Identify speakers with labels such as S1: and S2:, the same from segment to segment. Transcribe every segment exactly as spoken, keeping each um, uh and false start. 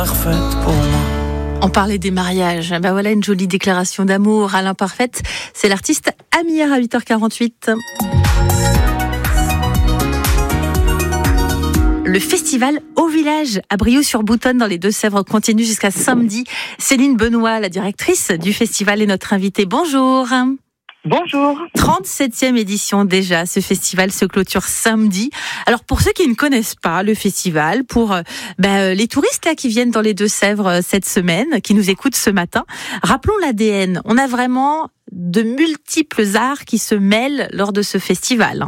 S1: Parfaite pour moi.
S2: On parlait des mariages. Ben voilà une jolie déclaration d'amour à l'imparfaite. C'est l'artiste Amir à huit heures quarante-huit. Le festival Au Village à Briouze-sur-Boutonne dans les Deux-Sèvres continue jusqu'à samedi. Céline Benoît, la directrice du festival, est notre invitée. Bonjour.
S3: Bonjour.
S2: trente-septième édition déjà. Ce festival se clôture samedi. Alors pour ceux qui ne connaissent pas le festival, pour euh, ben, les touristes là qui viennent dans les Deux-Sèvres cette semaine, qui nous écoutent ce matin, rappelons l'A D N. On a vraiment de multiples arts qui se mêlent lors de ce festival.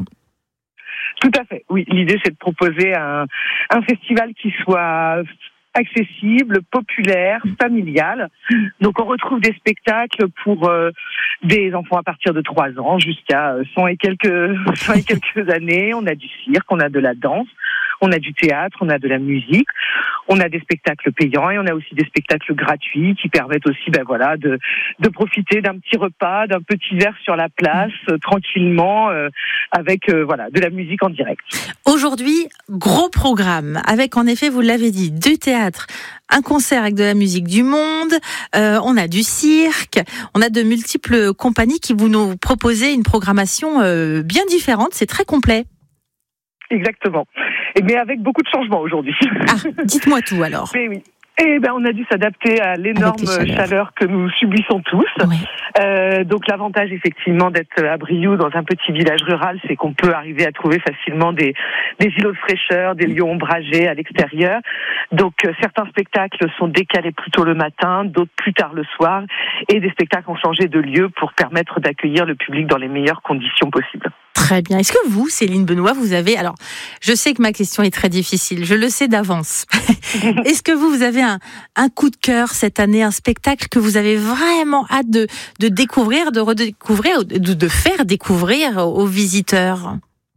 S3: Tout à fait. Oui, l'idée c'est de proposer un, un festival qui soit accessible, populaire, familial. Donc on retrouve des spectacles pour euh, des enfants à partir de trois ans jusqu'à cent et quelques cent et quelques années. On a du cirque, on a de la danse, on a du théâtre, on a de la musique, on a des spectacles payants et on a aussi des spectacles gratuits qui permettent aussi ben voilà de de profiter d'un petit repas, d'un petit verre sur la place euh, tranquillement euh, avec euh, voilà de la musique en direct.
S2: Aujourd'hui, gros programme avec en effet, vous l'avez dit, du théâtre, un concert avec de la musique du monde, euh, on a du cirque, on a de multiples compagnies qui vous nous proposez une programmation euh, bien différente, c'est très complet.
S3: Exactement. Et mais avec beaucoup de changements aujourd'hui.
S2: Ah, dites-moi tout alors.
S3: Mais oui. Eh ben, on a dû s'adapter à l'énorme chaleur que nous subissons tous.
S2: Oui.
S3: Euh, donc, l'avantage, effectivement, d'être à Briouze, dans un petit village rural, c'est qu'on peut arriver à trouver facilement des, des îlots de fraîcheur, des lieux ombragés à l'extérieur. Donc, euh, certains spectacles sont décalés plus tôt le matin, d'autres plus tard le soir. Et des spectacles ont changé de lieu pour permettre d'accueillir le public dans les meilleures conditions possibles.
S2: Très bien. Est-ce que vous, Céline Benoît, vous avez... Alors, je sais que ma question est très difficile, je le sais d'avance. Est-ce que vous, vous avez un, un coup de cœur cette année, un spectacle que vous avez vraiment hâte de, de découvrir, de redécouvrir, de, de faire découvrir aux visiteurs ?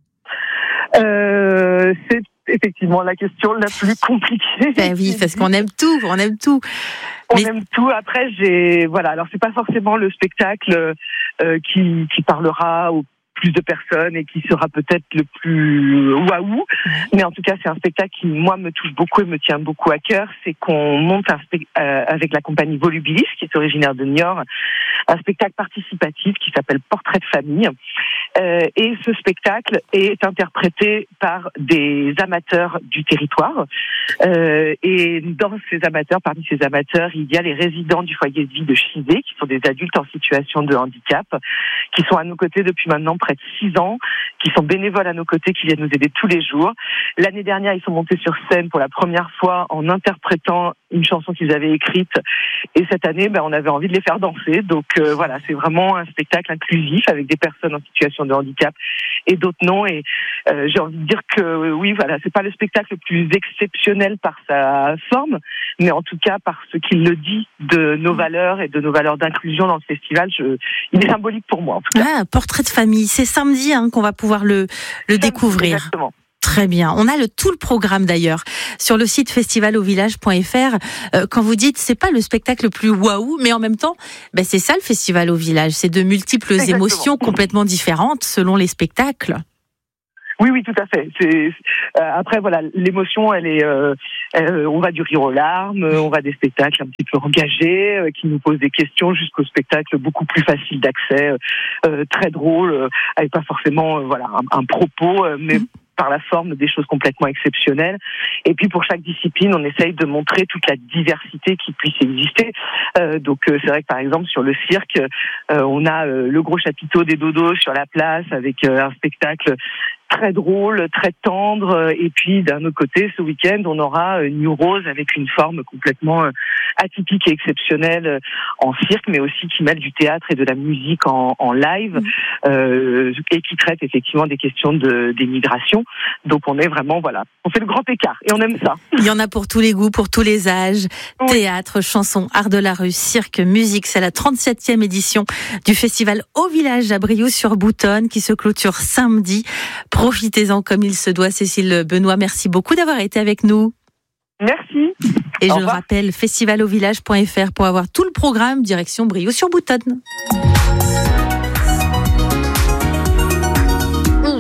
S3: euh, C'est effectivement la question la plus compliquée.
S2: Ben oui, parce qu'on aime tout, on aime tout.
S3: On
S2: Mais...
S3: aime tout. Après, j'ai... Voilà, alors c'est pas forcément le spectacle euh, qui, qui parlera au plus de personnes et qui sera peut-être le plus waouh, mais en tout cas c'est un spectacle qui moi me touche beaucoup et me tient beaucoup à cœur. C'est qu'on monte un spe- euh, avec la compagnie Volubilis qui est originaire de Niort, un spectacle participatif qui s'appelle Portrait de famille, euh, et ce spectacle est interprété par des amateurs du territoire, euh, et dans ces amateurs, parmi ces amateurs, il y a les résidents du foyer de vie de Chizé qui sont des adultes en situation de handicap, qui sont à nos côtés depuis maintenant près de six ans, qui sont bénévoles à nos côtés, qui viennent nous aider tous les jours. L'année dernière, ils sont montés sur scène pour la première fois en interprétant une chanson qu'ils avaient écrite. Et cette année, ben, on avait envie de les faire danser. Donc euh, voilà, c'est vraiment un spectacle inclusif avec des personnes en situation de handicap et d'autres non. Et euh, j'ai envie de dire que euh, oui, voilà, c'est pas le spectacle le plus exceptionnel par sa forme, mais en tout cas par ce qu'il le dit de nos valeurs et de nos valeurs d'inclusion dans ce festival. Je, il est symbolique pour moi en tout cas.
S2: Ah, Portrait de famille, c'est samedi hein, qu'on va pouvoir le, le découvrir.
S3: Exactement.
S2: Très bien. On a le tout le programme d'ailleurs sur le site festival au village point f r. Euh, quand vous dites c'est pas le spectacle le plus waouh, mais en même temps, ben c'est ça le festival au village. C'est de multiples Exactement. émotions complètement différentes selon les spectacles.
S3: Oui, oui, tout à fait. C'est, euh, après, voilà, l'émotion, elle est, euh, euh, on va du rire aux larmes, on va des spectacles un petit peu engagés, euh, qui nous posent des questions, jusqu'aux spectacles beaucoup plus faciles d'accès, euh, très drôles, euh, avec pas forcément, euh, voilà, un, un propos, euh, mais mmh. par la forme des choses complètement exceptionnelles. Et puis pour chaque discipline, on essaye de montrer toute la diversité qui puisse exister. Euh, donc euh, c'est vrai que par exemple sur le cirque, euh, on a euh, le gros chapiteau des dodos sur la place avec euh, un spectacle très drôle, très tendre, et puis d'un autre côté, ce week-end, on aura New Rose avec une forme complètement atypique et exceptionnelle en cirque, mais aussi qui mêle du théâtre et de la musique en, en live, mmh. euh, et qui traite effectivement des questions de, des migrations. Donc on est vraiment, voilà, on fait le grand écart, et on aime ça.
S2: Il y en a pour tous les goûts, pour tous les âges, oui. Théâtre, chansons, art de la rue, cirque, musique, c'est la trente-septième édition du festival Au Village à Briouze-sur-Boutonne qui se clôture samedi. Profitez-en comme il se doit. Cécile Benoît, merci beaucoup d'avoir été avec nous.
S3: Merci.
S2: Et Au je revoir. le rappelle, festival au village point f r pour avoir tout le programme direction Briouze-sur-Boutonne.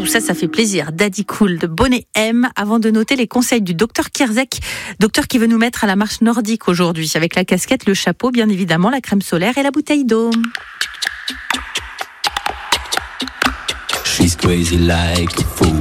S2: tout ça, ça fait plaisir. Daddy Cool de Bonnet M, avant de noter les conseils du docteur Kierzek, docteur qui veut nous mettre à la marche nordique aujourd'hui, avec la casquette, le chapeau, bien évidemment, la crème solaire et la bouteille d'eau.
S1: She's crazy like a fool.